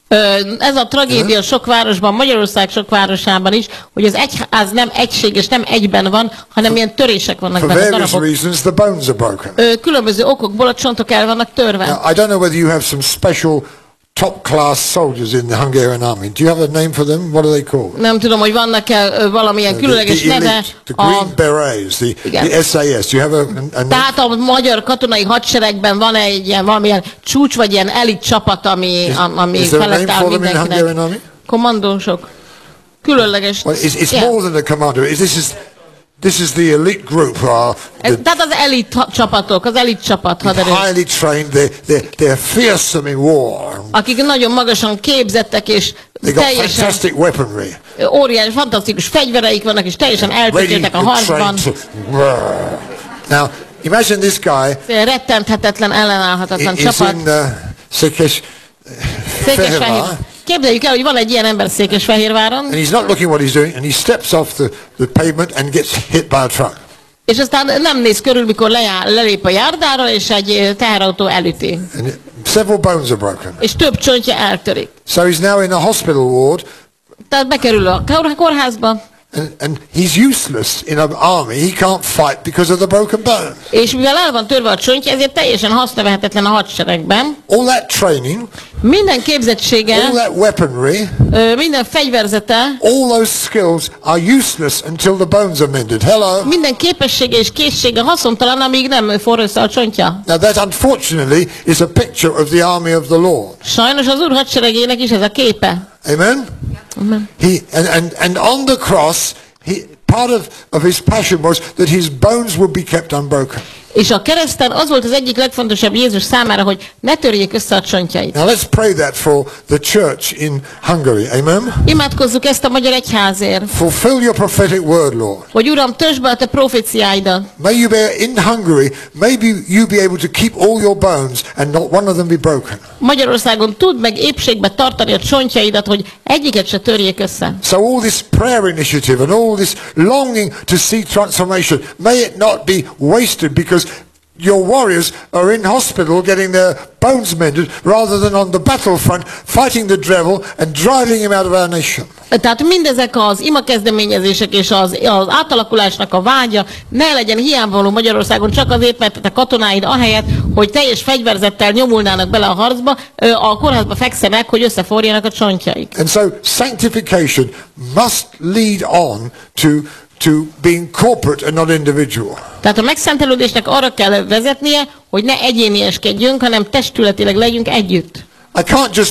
[SPEAKER 2] Ez a tragédia sok városban, Magyarország sok városában is, hogy az egyház nem egységes, nem egyben van, hanem ilyen törések vannak
[SPEAKER 1] For
[SPEAKER 2] benne,
[SPEAKER 1] various
[SPEAKER 2] darabok.
[SPEAKER 1] reasons, the bones are broken.
[SPEAKER 2] Különböző okokból a csontok el vannak törve.
[SPEAKER 1] Now, I don't know whether you have some special top-class soldiers in the Hungarian army. Do you have a name for them? What are they called?
[SPEAKER 2] Nem tudom, hogy vannak-e valamilyen különleges
[SPEAKER 1] The
[SPEAKER 2] neve.
[SPEAKER 1] elite, the Green Berets, the SAS. Do you have a name?
[SPEAKER 2] Tehát a magyar katonai hadseregben van egy ilyen valamilyen csúcs, vagy ilyen elit csapat, ami
[SPEAKER 1] Is there a name
[SPEAKER 2] felett áll
[SPEAKER 1] for them in the Hungarian
[SPEAKER 2] mindenkinek.
[SPEAKER 1] army?
[SPEAKER 2] Kommandósok. Különleges.
[SPEAKER 1] Well, it's
[SPEAKER 2] Yeah.
[SPEAKER 1] more than a commander. This is the elite group.
[SPEAKER 2] Tehát az elit csapatok, az elit csapat haderő,
[SPEAKER 1] Highly trained. They're fearsome in war.
[SPEAKER 2] akik nagyon magasan képzettek, és
[SPEAKER 1] They got
[SPEAKER 2] teljesen
[SPEAKER 1] fantastic weaponry.
[SPEAKER 2] óriási, fantasztikus fegyvereik vannak, és teljesen
[SPEAKER 1] Ready
[SPEAKER 2] eltökéltek a
[SPEAKER 1] and
[SPEAKER 2] harcban.
[SPEAKER 1] trained to... Now, imagine this guy
[SPEAKER 2] Rettenthetetlen, ellenállhatatlan
[SPEAKER 1] is
[SPEAKER 2] csapat.
[SPEAKER 1] in Székesfehérvár,
[SPEAKER 2] Képzeljük el, hogy van egy ilyen ember Székesfehérváron,
[SPEAKER 1] and he's not looking what he's doing, and he steps off the pavement and gets hit by a truck.
[SPEAKER 2] és aztán nem néz körül, mikor lelép a járdáról, és egy teherautó elüti.
[SPEAKER 1] And several bones are broken.
[SPEAKER 2] És több csontja eltörik.
[SPEAKER 1] So he's now in a hospital ward,
[SPEAKER 2] Tehát bekerül a kórházba,
[SPEAKER 1] and he's useless in an army. He can't fight because of the broken bone.
[SPEAKER 2] és mivel el van törve a csontja, ezért teljesen hasznavehetetlen a hadseregben.
[SPEAKER 1] All that training,
[SPEAKER 2] Minden képzettsége,
[SPEAKER 1] all that weaponry,
[SPEAKER 2] minden fegyverzete,
[SPEAKER 1] all those skills are useless until the bones are mended. Hello?
[SPEAKER 2] minden képessége és készsége haszontalan, amíg nem forr össze a csontja.
[SPEAKER 1] Now that unfortunately is a picture of the army of the Lord.
[SPEAKER 2] Sajnos az Úr hadseregének is ez a képe.
[SPEAKER 1] Amen?
[SPEAKER 2] Amen.
[SPEAKER 1] And on the cross, part of his passion was that his bones would be kept unbroken.
[SPEAKER 2] És a kereszten az volt az egyik legfontosabb Jézus számára, hogy ne törjék össze a csontjait.
[SPEAKER 1] Now let's pray that for the church in Hungary. Amen?
[SPEAKER 2] Imádkozzuk ezt a magyar egyházért,
[SPEAKER 1] Fulfill your prophetic word, Lord.
[SPEAKER 2] hogy Uram, törzsd be a te proféciáidat.
[SPEAKER 1] May you be in Hungary, maybe you be able to keep all your bones and not one of them be broken.
[SPEAKER 2] Magyarországon tudd meg épségbe tartani a csontjaidat, hogy egyiket se törjék össze.
[SPEAKER 1] So all this prayer initiative and all this longing to see transformation, may it not be wasted because your warriors are in hospital getting their bones mended rather than on the battlefront fighting the devil and driving him out of our nation.
[SPEAKER 2] Tehát mindezek az imakezdeményezések és az átalakulásnak a vágya ne legyen hiányvaló Magyarországon csak azért, mert a katonáid ahelyett, hogy teljes fegyverzettel nyomulnának bele a harcba, a kórházba fekszenek, hogy összeforjanak a csontjaik.
[SPEAKER 1] And so sanctification must lead on to being corporate and not individual.
[SPEAKER 2] Tehát a megszentelődésnek arra kell vezetnie, hogy ne egyénieskedjünk, hanem testületileg legyünk együtt.
[SPEAKER 1] I can just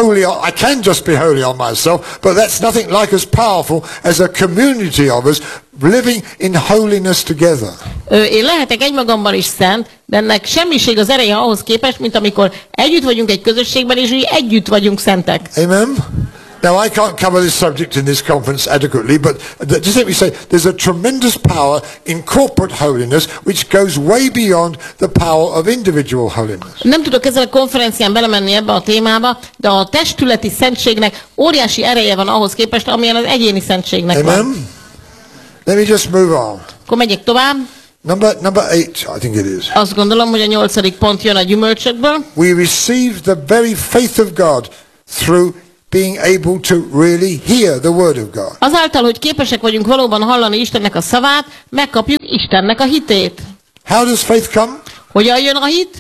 [SPEAKER 1] be holy on myself, but that's nothing like as powerful as a community of us living in holiness together.
[SPEAKER 2] Én lehetek egymagamban is szent, de ennek semmiség az ereje ahhoz képest, mint amikor együtt vagyunk egy közösségben, és úgy együtt vagyunk szentek.
[SPEAKER 1] Amen? Now, I can't cover this subject in this conference adequately, but just let me say, there's a tremendous power in corporate holiness which goes way beyond the power of individual holiness.
[SPEAKER 2] Nem tudok ezen a konferencián belemenni ebbe a témába, de a testületi szentségnek óriási ereje van ahhoz képest, amilyen az egyéni szentségnek van.
[SPEAKER 1] Amen? Let me just move on.
[SPEAKER 2] Akkor megyek tovább.
[SPEAKER 1] Number 8, I think it is.
[SPEAKER 2] Azt gondolom, hogy a 8. pont jön a gyümölcsökből.
[SPEAKER 1] We receive the very faith of God through being able to really hear the word of God.
[SPEAKER 2] Azáltal, hogy képesek vagyunk valóban hallani Istennek a szavát, megkapjuk Istennek a hitét.
[SPEAKER 1] How does faith come?
[SPEAKER 2] Hogyan jön a hit?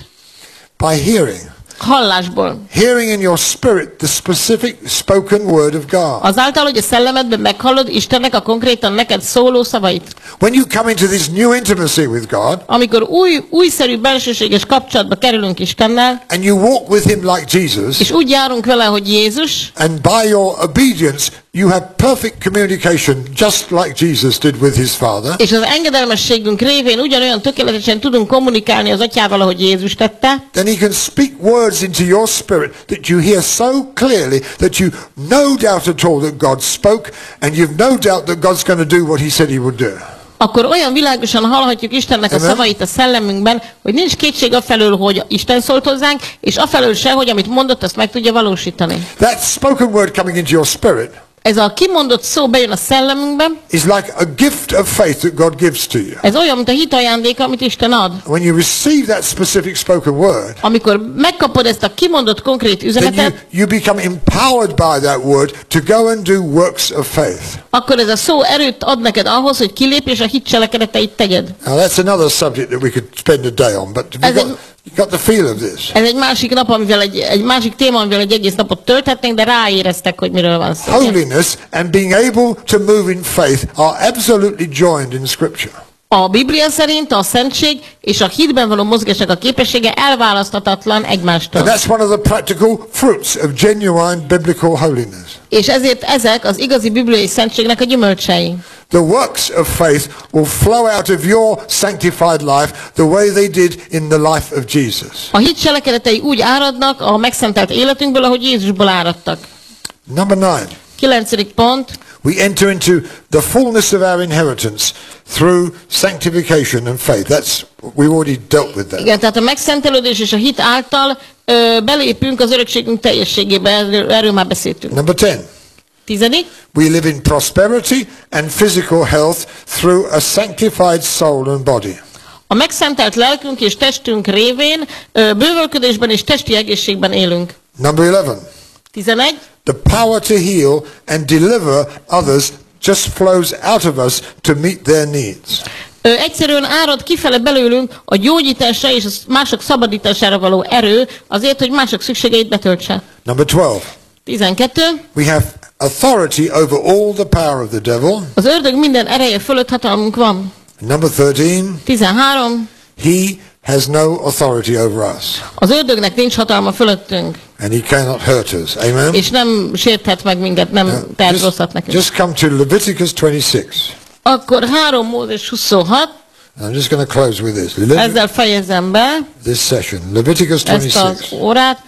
[SPEAKER 1] By hearing.
[SPEAKER 2] Hallásból.
[SPEAKER 1] Hearing in your spirit the specific spoken word of God.
[SPEAKER 2] Azáltal, hogy a szellemedben meghallod Istennek a konkrétan neked szóló szavait.
[SPEAKER 1] When you come into this new intimacy with God,
[SPEAKER 2] Amikor újszerű bensőséges kapcsolatba kerülünk Istennel,
[SPEAKER 1] and you walk with him like Jesus,
[SPEAKER 2] és úgy járunk vele, hogy Jézus,
[SPEAKER 1] and by your obedience you have perfect communication just like Jesus did with his Father,
[SPEAKER 2] és az engedelmességünk révén ugyanolyan tökéletesen tudunk kommunikálni az Atyával, ahogy Jézus tette,
[SPEAKER 1] then he can speak words into your spirit that you hear so clearly that you no doubt at all that God spoke, and you've no doubt that God's going to do what he said he would do.
[SPEAKER 2] akkor olyan világosan hallhatjuk Istennek a
[SPEAKER 1] Amen.
[SPEAKER 2] szavait a szellemünkben, hogy nincs kétség afelől, hogy Isten szólt hozzánk, és afelől se, hogy amit mondott, azt meg tudja valósítani.
[SPEAKER 1] That spoken word coming into your spirit
[SPEAKER 2] Ez a kimondott szó bejön a szellemünkbe,
[SPEAKER 1] is like a gift of faith that God gives to you.
[SPEAKER 2] ez olyan, mint a hit ajándéka, amit Isten ad.
[SPEAKER 1] When you receive that specific spoken word,
[SPEAKER 2] Amikor megkapod ezt a kimondott konkrét
[SPEAKER 1] then
[SPEAKER 2] üzenetet,
[SPEAKER 1] you become empowered by that word to go and do works of faith.
[SPEAKER 2] akkor ez a szó erőt ad neked ahhoz, hogy kilépj és a hit cselekedeteit tegyed.
[SPEAKER 1] Now that's another subject that we could spend a day on, but you got the feel of this.
[SPEAKER 2] Ez egy másik nap, amivel egy másik téma, amivel egy egész napot tölthetnénk, de ráéreztek, hogy miről van szó.
[SPEAKER 1] Holiness and being able to move in faith are absolutely joined in Scripture.
[SPEAKER 2] A Biblia szerint a szentség és a hitben való mozgásnak a képessége elválaszthatatlan egymástól.
[SPEAKER 1] And that's one of the practical fruits of genuine biblical holiness.
[SPEAKER 2] És ezért ezek az igazi bibliai szentségnek a gyümölcsei.
[SPEAKER 1] The works of faith will flow out of your sanctified life the way they did in the life of Jesus.
[SPEAKER 2] A hit cselekedetei úgy áradnak a megszentelt életünkből, ahogy Jézusból áradtak.
[SPEAKER 1] Number 9.
[SPEAKER 2] 9. pont.
[SPEAKER 1] We enter into the fullness of our inheritance through sanctification and faith. We've already dealt with that.
[SPEAKER 2] Igen, tehát a megszentelődés és a hit által belépünk az örökségünk teljességébe, erről már beszéltünk.
[SPEAKER 1] Number 10.
[SPEAKER 2] 10.
[SPEAKER 1] We live in prosperity and physical health through a sanctified soul and body.
[SPEAKER 2] A megszentelt lelkünk és testünk révén bővölködésben és testi egészségben élünk.
[SPEAKER 1] Number 11.
[SPEAKER 2] 11.
[SPEAKER 1] The power to heal and deliver others just flows out of us to meet their needs.
[SPEAKER 2] Egyszerűen árad kifele belőlünk a gyógyításra és a mások szabadítására való erő azért, hogy mások szükségeit betöltse.
[SPEAKER 1] Number 12.
[SPEAKER 2] 12.
[SPEAKER 1] We have authority over all the power of the devil.
[SPEAKER 2] Az ördög minden ereje fölött hatalmunk van.
[SPEAKER 1] Number 13.
[SPEAKER 2] 13.
[SPEAKER 1] He has no authority over us.
[SPEAKER 2] Az ördögnek nincs hatalma fölöttünk,
[SPEAKER 1] And he cannot hurt us. Amen?
[SPEAKER 2] és nem sérthet meg minket, nem tehet rosszat nekünk.
[SPEAKER 1] Just come to Leviticus 26.
[SPEAKER 2] Akkor 3 Mózes 26,
[SPEAKER 1] I'm just going to close with this.
[SPEAKER 2] ezzel fejezem be
[SPEAKER 1] This session. Leviticus
[SPEAKER 2] ezt az
[SPEAKER 1] 26.
[SPEAKER 2] órát.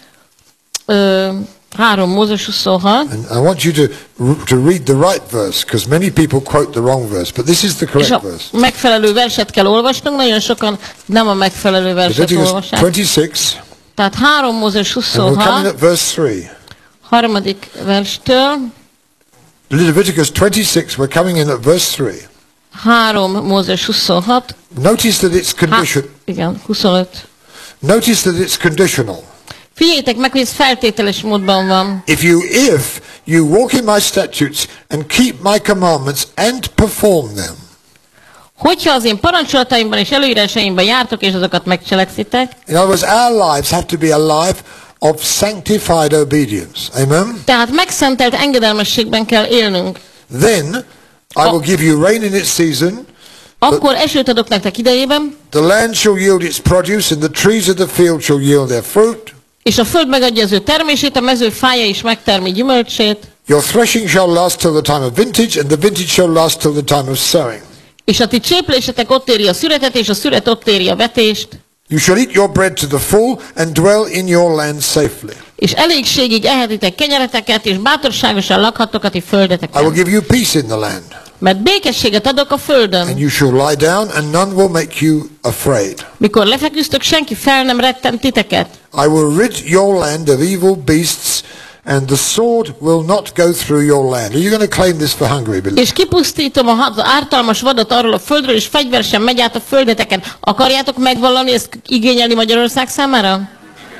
[SPEAKER 2] 3 Mózes 26.
[SPEAKER 1] And I want you to read the right verse, because many people quote the wrong verse, but this is the
[SPEAKER 2] És
[SPEAKER 1] correct
[SPEAKER 2] a
[SPEAKER 1] verse.
[SPEAKER 2] megfelelő verset kell olvasnunk, nagyon sokan nem a megfelelő verset
[SPEAKER 1] Leviticus
[SPEAKER 2] olvassák.
[SPEAKER 1] 26,
[SPEAKER 2] Tehát 3 Mózes
[SPEAKER 1] and we're coming
[SPEAKER 2] 26,
[SPEAKER 1] at verse 3.
[SPEAKER 2] harmadik verstől,
[SPEAKER 1] Leviticus 26, we're coming in at verse 3.
[SPEAKER 2] 3 Mózes 26,
[SPEAKER 1] Notice that it's
[SPEAKER 2] igen, 25.
[SPEAKER 1] Notice that it's conditional.
[SPEAKER 2] Figyeljétek meg, hogy ez feltételes módban van.
[SPEAKER 1] If you walk in my statutes and keep my commandments and perform them.
[SPEAKER 2] Hogyha az én parancsolataimban és előírásaimban jártok, és azokat megcselekszitek,
[SPEAKER 1] In other words, our lives have to be a life of sanctified obedience. Amen?
[SPEAKER 2] tehát megszentelt engedelmességben kell élnünk.
[SPEAKER 1] Then I will give you rain in its season.
[SPEAKER 2] Akkor esőt adok nektek idejében,
[SPEAKER 1] The land shall yield its produce, and the trees of the field shall yield their fruit.
[SPEAKER 2] és a föld megadja az ő termését, a mező fája is megtermi gyümölcsét,
[SPEAKER 1] Your threshing shall last till the time of vintage, and the vintage shall last till the time of sowing.
[SPEAKER 2] és a ti cséplésetek ott éri a szüretet, és a szüret ott éri a vetést.
[SPEAKER 1] You shall eat your bread to the full and dwell in your land safely.
[SPEAKER 2] És elégségig ehetitek kenyereteket, és bátorságosan lakhattok a ti
[SPEAKER 1] I will
[SPEAKER 2] földeteken.
[SPEAKER 1] give you peace in the land.
[SPEAKER 2] Mert békességet adok a
[SPEAKER 1] And
[SPEAKER 2] földön.
[SPEAKER 1] you shall lie down, and none will make you afraid.
[SPEAKER 2] Mikor lefeküztök, senki fel nem rettent titeket.
[SPEAKER 1] I will rid your land of evil beasts, and the sword will not go through your land. Are you going to claim this for Hungary, beloved?
[SPEAKER 2] És kipusztítom az ártalmas vadat arról a földről, és fegyver sem megy át a földeteken. Akarjátok megvallani, ezt igényelni Magyarország számára?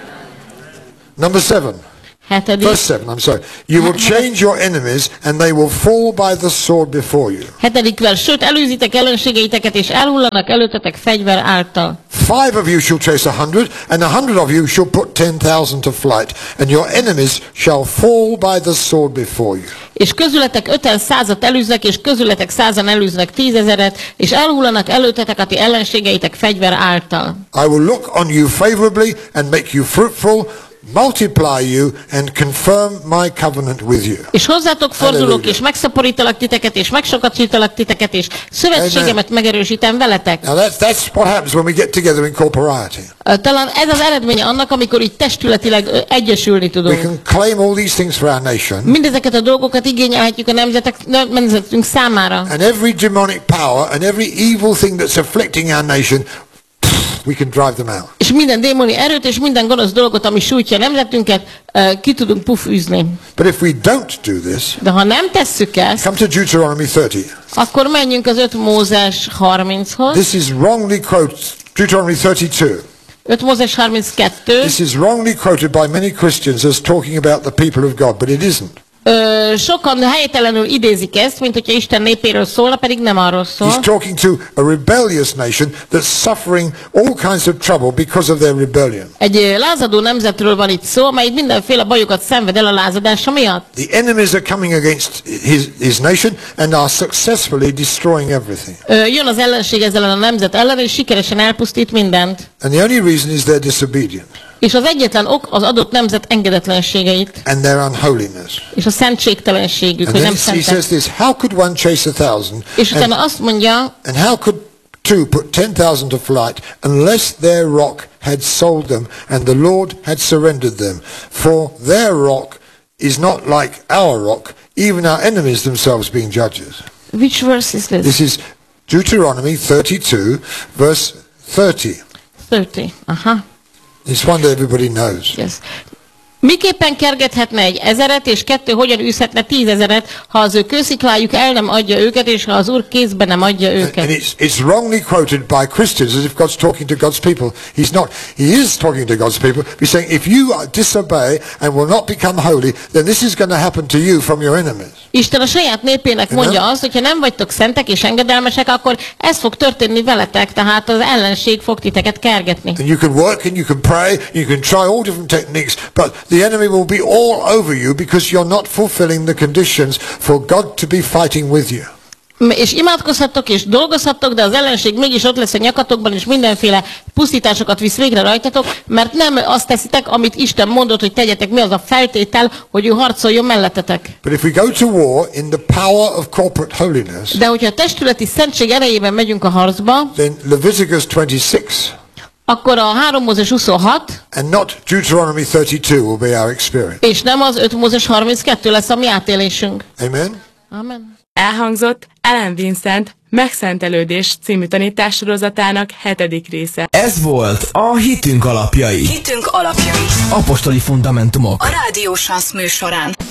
[SPEAKER 1] Number 7.
[SPEAKER 2] Hetedik.
[SPEAKER 1] Verse 7, I'm sorry. You will change your enemies, and they will fall by the sword before you.
[SPEAKER 2] Hetedik vers. Sőt, előzitek ellenségeiteket, és elhullanak előttetek fegyver által.
[SPEAKER 1] 5 of you shall chase 100, and 100 of you shall put 10,000 to flight, and your enemies shall fall by the sword before you.
[SPEAKER 2] És közületek 5-en 100-at elűznek, és közületek 100-an elűznek 10,000-et, és elhullanak előttetek a ti ellenségeitek fegyver által.
[SPEAKER 1] I will look on you favorably and make you fruitful, multiply you, and confirm my covenant with you.
[SPEAKER 2] És hozzátok fordulok,
[SPEAKER 1] Hallelujah.
[SPEAKER 2] és megszaporítalak titeket, és megsokasítalak titeket, és szövetségemet megerősítem veletek.
[SPEAKER 1] Now that's what happens when we get together in corporality.
[SPEAKER 2] Talán ez az eredménye annak, amikor így testületileg egyesülni
[SPEAKER 1] We
[SPEAKER 2] tudunk.
[SPEAKER 1] can claim all these things for our nation,
[SPEAKER 2] Mindezeket a dolgokat igényelhetjük a nemzetünk számára.
[SPEAKER 1] and every demonic power and every evil thing that's afflicting our nation, we can drive them out.
[SPEAKER 2] És minden démoni erőt és minden gonosz dolgot, ami sújtja a nemzetünket, ki tudunk pufűzni.
[SPEAKER 1] But if we don't do this,
[SPEAKER 2] De ha nem tesszük ezt,
[SPEAKER 1] come to Deuteronomy 30.
[SPEAKER 2] akkor menjünk az 5 Mózes 30-hoz.
[SPEAKER 1] This is wrongly quoted, Deuteronomy 32.
[SPEAKER 2] 5 Mózes 32.
[SPEAKER 1] This is wrongly quoted by many Christians as talking about the people of God, but it isn't.
[SPEAKER 2] Sokan helytelenül idézik ezt, mint hogyha Isten népéről szólna, pedig nem arról szól.
[SPEAKER 1] He's talking to a rebellious nation that's suffering all kinds of trouble because of their rebellion.
[SPEAKER 2] Egy lázadó nemzetről van itt szó, amely mindenféle bajokat szenved el a lázadása miatt.
[SPEAKER 1] The enemies are coming against his nation and are successfully destroying everything.
[SPEAKER 2] Jön az ellenség ezzel a nemzet ellen, és sikeresen elpusztít mindent.
[SPEAKER 1] And the only reason is their disobedience
[SPEAKER 2] És az egyetlen ok az adott nemzet engedetlenségeit,
[SPEAKER 1] and their unholiness.
[SPEAKER 2] és a szentségtelenségük,
[SPEAKER 1] And
[SPEAKER 2] hogy
[SPEAKER 1] then
[SPEAKER 2] nem
[SPEAKER 1] he says
[SPEAKER 2] szentek.
[SPEAKER 1] this, how could one chase 1,000
[SPEAKER 2] És utána azt mondja,
[SPEAKER 1] and how could two put 10,000 to flight unless their rock had sold them and the Lord had surrendered them? For their rock is not like our rock, even our enemies themselves being judges.
[SPEAKER 2] which verse is this?
[SPEAKER 1] This is Deuteronomy 32, verse 30.
[SPEAKER 2] 30. Aha.
[SPEAKER 1] It's one that everybody knows.
[SPEAKER 2] Yes. Miképpen kergethetne egy 1000-et, és 2 hogyan űzhetne 10,000-et, ha az ő kősziklájuk el nem adja őket, és ha az Úr kézbe nem adja
[SPEAKER 1] And
[SPEAKER 2] őket.
[SPEAKER 1] it's wrongly quoted by Christians as if God's talking to God's people. He's not. He is talking to God's people. He's saying, if you disobey and will not become holy, then this is going to happen to you from your enemies.
[SPEAKER 2] Isten a saját népének mondja azt, hogy ha nem vagytok szentek és engedelmesek, akkor ez fog történni veletek, tehát az ellenség fog titeket kergetni.
[SPEAKER 1] And you can work and you can pray, you can try all different techniques, but the enemy will be all over you because you're not fulfilling the conditions for God to be fighting with you.
[SPEAKER 2] És imádkozhattok és dolgozhattok, de az ellenség mégis ott lesz a nyakatokban, és mindenféle pusztításokat visz végre rajtatok, mert nem azt teszitek, amit Isten mondott, hogy tegyetek. Mi az a feltétel, hogy ő harcoljon mellettetek.
[SPEAKER 1] But if we go to war in the power of corporate holiness,
[SPEAKER 2] De hogyha a testületi szentség erejében megyünk a harcba,
[SPEAKER 1] then Leviticus 26
[SPEAKER 2] akkor a 3 Mózes 26,
[SPEAKER 1] and not Deuteronomy 32 will be our experience.
[SPEAKER 2] és nem az 5 Mózes 32 lesz a mi átélésünk.
[SPEAKER 1] Amen?
[SPEAKER 2] Amen.
[SPEAKER 3] Elhangzott Ellen Vincent Megszentelődés című tanítássorozatának 7. része.
[SPEAKER 4] Ez volt a Hitünk alapjai.
[SPEAKER 5] Hitünk alapjai.
[SPEAKER 4] Apostoli fundamentumok.
[SPEAKER 5] A Rádió Sász műsorán.